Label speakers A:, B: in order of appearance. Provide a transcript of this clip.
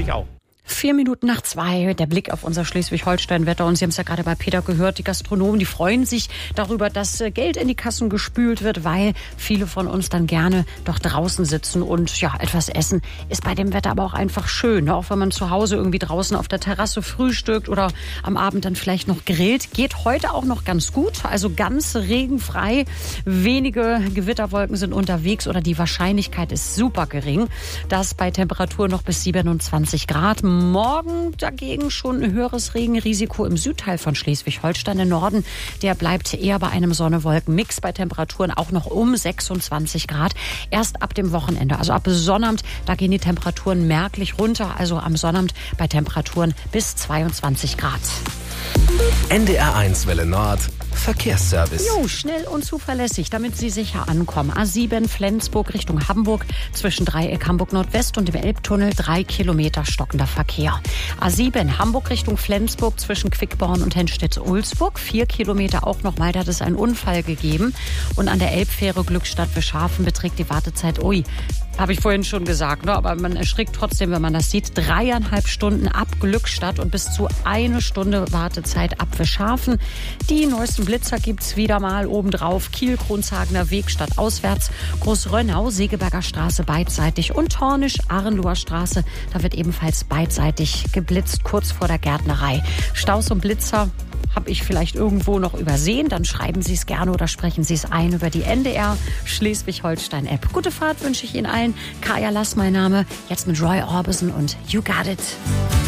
A: ich auch.
B: 2:04, der Blick auf unser Schleswig-Holstein-Wetter. Und Sie haben es ja gerade bei Peter gehört, die Gastronomen, die freuen sich darüber, dass Geld in die Kassen gespült wird, weil viele von uns dann gerne doch draußen sitzen und ja, etwas essen. Ist bei dem Wetter aber auch einfach schön, ne? Auch wenn man zu Hause irgendwie draußen auf der Terrasse frühstückt oder am Abend dann vielleicht noch grillt. Geht heute auch noch ganz gut, also ganz regenfrei. Wenige Gewitterwolken sind unterwegs oder die Wahrscheinlichkeit ist super gering. Das bei Temperaturen noch bis 27 Grad. Morgen dagegen schon ein höheres Regenrisiko im Südteil von Schleswig-Holstein. Der Norden, der bleibt eher bei einem Sonne-Wolken-Mix, bei Temperaturen auch noch um 26 Grad. Erst ab dem Wochenende, also ab Sonnabend, da gehen die Temperaturen merklich runter. Also am Sonnabend bei Temperaturen bis 22 Grad.
C: NDR1 Welle Nord. Verkehrsservice.
B: Jo, schnell und zuverlässig, damit Sie sicher ankommen. A7 Flensburg Richtung Hamburg zwischen Dreieck Hamburg Nordwest und dem Elbtunnel 3 Kilometer stockender Verkehr. A7 Hamburg Richtung Flensburg zwischen Quickborn und Henstedt-Ulzburg 4 Kilometer auch nochmal, da hat es einen Unfall gegeben. Und an der Elbfähre Glückstadt-Wischhafen beträgt die Wartezeit, habe ich vorhin schon gesagt, ne? Aber man erschrickt trotzdem, wenn man das sieht. 3,5 Stunden ab Glückstadt und bis zu 1 Stunde Wartezeit ab Wischhafen. Die neuesten Blitzer gibt's wieder mal obendrauf. Kiel, Kronshagener Weg statt auswärts. Großrönnau, Segeberger Straße beidseitig und Tornisch, Arenloher Straße. Da wird ebenfalls beidseitig geblitzt, kurz vor der Gärtnerei. Staus und Blitzer habe ich vielleicht irgendwo noch übersehen, dann schreiben Sie es gerne oder sprechen Sie es ein über die NDR Schleswig-Holstein-App. Gute Fahrt wünsche ich Ihnen allen. Kaya Lass mein Name, jetzt mit Roy Orbison und You Got It.